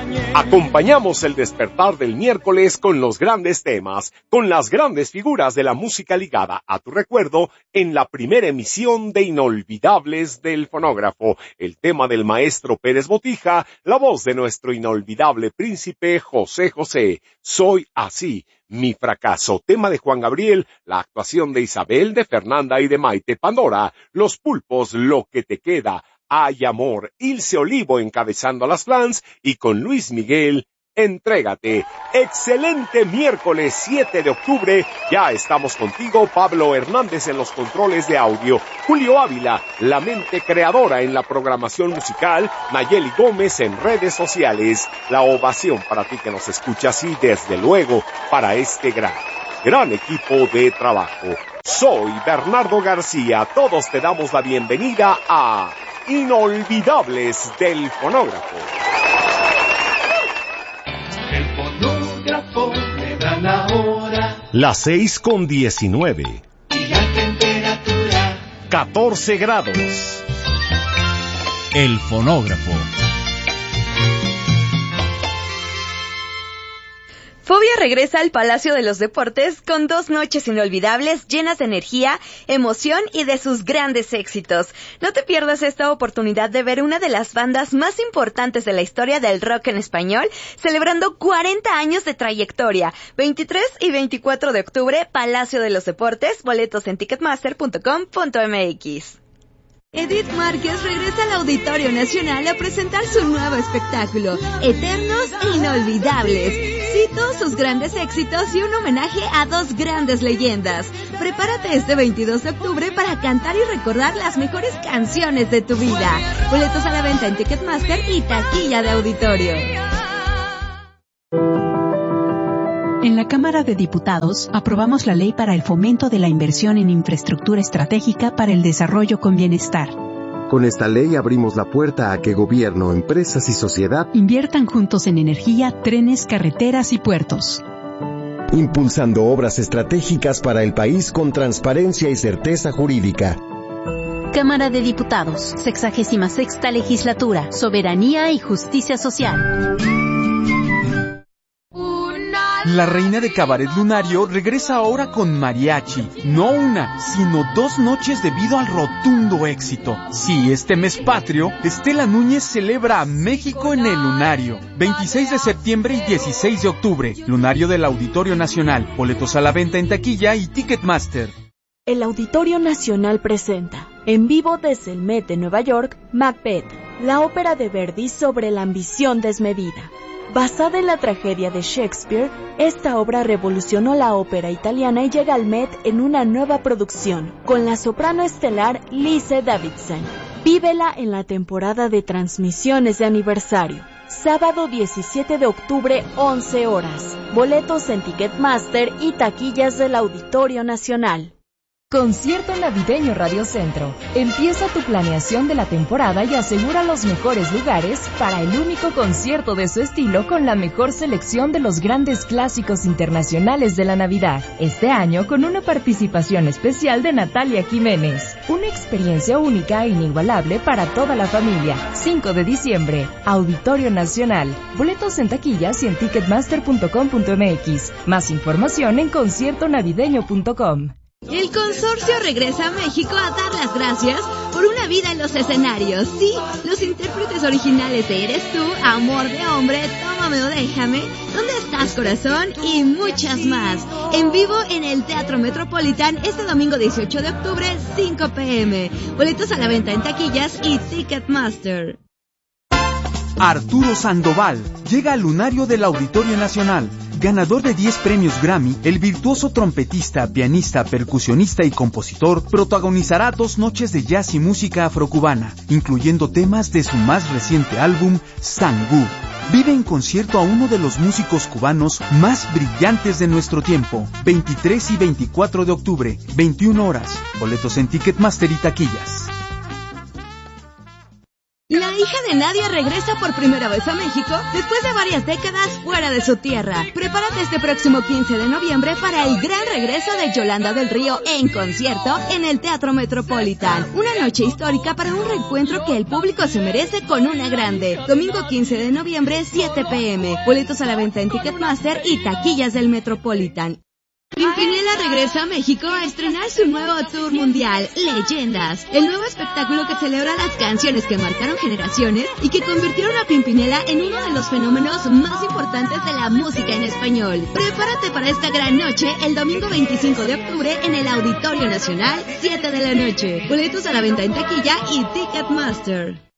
Acompañamos el despertar del miércoles con los grandes temas, con las grandes figuras de la música ligada a tu recuerdo en la primera emisión de Inolvidables del Fonógrafo. El tema del maestro Pérez Botija, la voz de nuestro inolvidable príncipe José José. Soy así, mi fracaso. Tema de Juan Gabriel, la actuación de Isabel, de Fernanda y de Maite Pandora. Los Pulpos, Lo que te queda. Hay amor, Ilse Olivo encabezando a las Flans y con Luis Miguel, Entrégate. Excelente miércoles 7 de octubre, ya estamos contigo, Pablo Hernández en los controles de audio, Julio Ávila, la mente creadora en la programación musical, Nayeli Gómez en redes sociales. La ovación para ti que nos escuchas y desde luego para este gran equipo de trabajo. Soy Bernardo García, todos te damos la bienvenida a Inolvidables del Fonógrafo. El fonógrafo le da la hora. Las 6:19. Y la temperatura 14 grados. El fonógrafo. Fobia regresa al Palacio de los Deportes con 2 noches inolvidables llenas de energía, emoción y de sus grandes éxitos. No te pierdas esta oportunidad de ver una de las bandas más importantes de la historia del rock en español, celebrando 40 años de trayectoria. 23 y 24 de octubre, Palacio de los Deportes, boletos en ticketmaster.com.mx. Edith Márquez regresa al Auditorio Nacional a presentar su nuevo espectáculo, Eternos e Inolvidables. Cito sus grandes éxitos y un homenaje a 2 grandes leyendas. Prepárate este 22 de octubre para cantar y recordar las mejores canciones de tu vida. Boletos a la venta en Ticketmaster y taquilla de auditorio. En la Cámara de Diputados aprobamos la Ley para el Fomento de la Inversión en Infraestructura Estratégica para el Desarrollo con Bienestar. Con esta ley abrimos la puerta a que gobierno, empresas y sociedad inviertan juntos en energía, trenes, carreteras y puertos. Impulsando obras estratégicas para el país con transparencia y certeza jurídica. Cámara de Diputados, 66ª Legislatura, Soberanía y Justicia Social. La reina de Cabaret Lunario regresa ahora con mariachi. No una, sino 2 noches debido al rotundo éxito. Sí, este mes patrio, Estela Núñez celebra a México en el Lunario. 26 de septiembre y 16 de octubre. Lunario del Auditorio Nacional. Boletos a la venta en taquilla y Ticketmaster. El Auditorio Nacional presenta, en vivo desde el Met de Nueva York, Macbeth, la ópera de Verdi sobre la ambición desmedida. Basada en la tragedia de Shakespeare, esta obra revolucionó la ópera italiana y llega al Met en una nueva producción, con la soprano estelar Lise Davidson. Vívela en la temporada de transmisiones de aniversario. Sábado 17 de octubre, 11 horas. Boletos en Ticketmaster y taquillas del Auditorio Nacional. Concierto Navideño Radio Centro. Empieza tu planeación de la temporada y asegura los mejores lugares para el único concierto de su estilo con la mejor selección de los grandes clásicos internacionales de la Navidad. Este año con una participación especial de Natalia Jiménez. Una experiencia única e inigualable para toda la familia. 5 de diciembre, Auditorio Nacional. Boletos en taquillas y en ticketmaster.com.mx. Más información en conciertonavideño.com. El consorcio regresa a México a dar las gracias por una vida en los escenarios. Sí, los intérpretes originales de Eres Tú, Amor de Hombre, Tómame o Déjame, ¿Dónde estás, corazón? Y muchas más. En vivo en el Teatro Metropolitan este domingo 18 de octubre, 5 p.m. Boletos a la venta en taquillas y Ticketmaster. Arturo Sandoval llega al Lunario del Auditorio Nacional. Ganador de 10 premios Grammy, el virtuoso trompetista, pianista, percusionista y compositor protagonizará 2 noches de jazz y música afrocubana, incluyendo temas de su más reciente álbum, Sangú. Vive en concierto a uno de los músicos cubanos más brillantes de nuestro tiempo. 23 y 24 de octubre, 21 horas. Boletos en Ticketmaster y taquillas. La hija de nadie regresa por primera vez a México después de varias décadas fuera de su tierra. Prepárate este próximo 15 de noviembre para el gran regreso de Yolanda del Río en concierto en el Teatro Metropolitan. Una noche histórica para un reencuentro que el público se merece con una grande. Domingo 15 de noviembre, 7 p.m. Boletos a la venta en Ticketmaster y taquillas del Metropolitan. Pimpinela regresa a México a estrenar su nuevo tour mundial, Leyendas, el nuevo espectáculo que celebra las canciones que marcaron generaciones y que convirtieron a Pimpinela en uno de los fenómenos más importantes de la música en español. Prepárate para esta gran noche el domingo 25 de octubre en el Auditorio Nacional, 7 de la noche. Boletos a la venta en taquilla y Ticketmaster.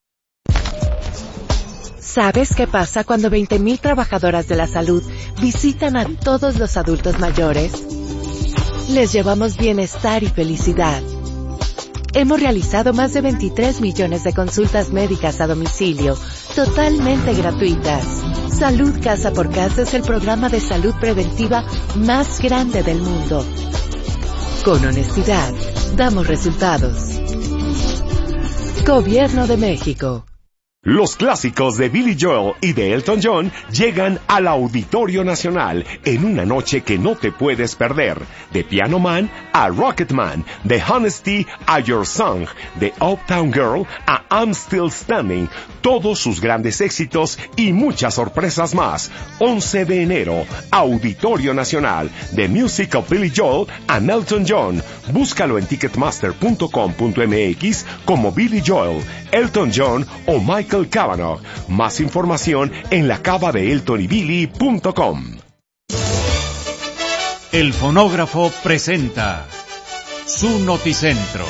¿Sabes qué pasa cuando 20,000 trabajadoras de la salud visitan a todos los adultos mayores? Les llevamos bienestar y felicidad. Hemos realizado más de 23 millones de consultas médicas a domicilio, totalmente gratuitas. Salud Casa por Casa es el programa de salud preventiva más grande del mundo. Con honestidad, damos resultados. Gobierno de México. Los clásicos de Billy Joel y de Elton John llegan al Auditorio Nacional en una noche que no te puedes perder. De Piano Man a Rocket Man, de Honesty a Your Song, de Uptown Girl a I'm Still Standing, todos sus grandes éxitos y muchas sorpresas más. 11 de enero, Auditorio Nacional, The Music of Billy Joel and Elton John. Búscalo en ticketmaster.com.mx como Billy Joel, Elton John o Michael Cavanaugh. Más información en lacavadeeltonybilly.com. El fonógrafo presenta su Noticentro.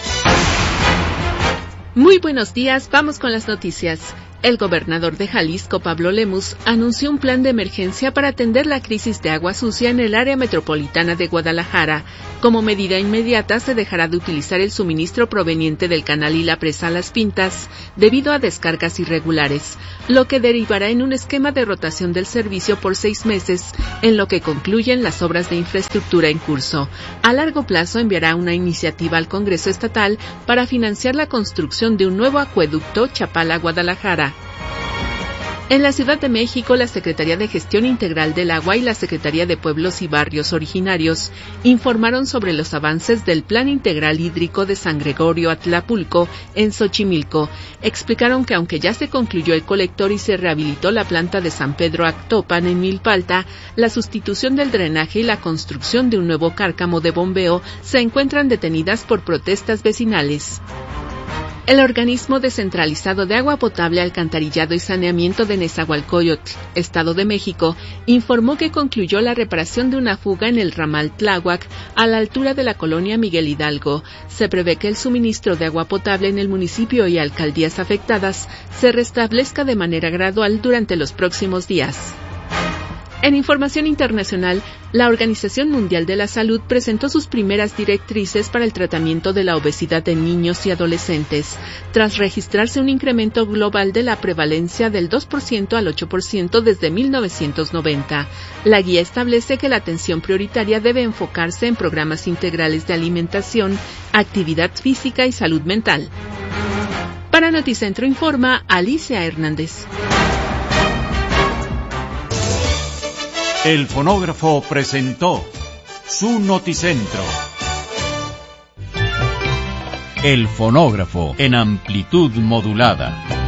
Muy buenos días, vamos con las noticias. El gobernador de Jalisco, Pablo Lemus, anunció un plan de emergencia para atender la crisis de agua sucia en el área metropolitana de Guadalajara. Como medida inmediata, se dejará de utilizar el suministro proveniente del canal y la presa Las Pintas, debido a descargas irregulares, lo que derivará en un esquema de rotación del servicio por 6 meses, en lo que concluyen las obras de infraestructura en curso. A largo plazo enviará una iniciativa al Congreso Estatal para financiar la construcción de un nuevo acueducto Chapala-Guadalajara. En la Ciudad de México, la Secretaría de Gestión Integral del Agua y la Secretaría de Pueblos y Barrios Originarios informaron sobre los avances del Plan Integral Hídrico de San Gregorio Atlapulco en Xochimilco. Explicaron que aunque ya se concluyó el colector y se rehabilitó la planta de San Pedro Actopan en Milpalta, la sustitución del drenaje y la construcción de un nuevo cárcamo de bombeo se encuentran detenidas por protestas vecinales. El Organismo Descentralizado de Agua Potable, Alcantarillado y Saneamiento de Nezahualcóyotl, Estado de México, informó que concluyó la reparación de una fuga en el ramal Tláhuac, a la altura de la colonia Miguel Hidalgo. Se prevé que el suministro de agua potable en el municipio y alcaldías afectadas se restablezca de manera gradual durante los próximos días. En información internacional, la Organización Mundial de la Salud presentó sus primeras directrices para el tratamiento de la obesidad en niños y adolescentes, tras registrarse un incremento global de la prevalencia del 2% al 8% desde 1990. La guía establece que la atención prioritaria debe enfocarse en programas integrales de alimentación, actividad física y salud mental. Para Noticentro informa Alicia Hernández. El fonógrafo presentó su Noticentro. El fonógrafo en amplitud modulada.